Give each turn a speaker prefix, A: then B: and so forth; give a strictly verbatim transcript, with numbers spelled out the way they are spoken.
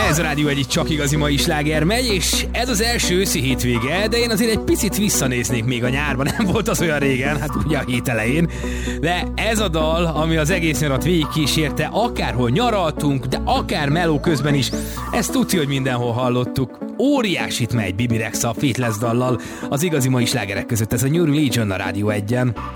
A: Ez a Rádió egyik csak igazi mai sláger megy, és ez az első őszi hétvége, de én azért egy picit visszanéznék még a nyárban, nem volt az olyan régen, hát ugye a hét elején. De ez a dal, ami az egész nyarat végigkísérte, akárhol nyaraltunk, de akár meló közben is, ezt tudja, hogy mindenhol hallottuk. Óriásit megy Bibi Rexha a Faithless dallal az igazi mai slágerek között, ez a New Religion a Rádió egyen.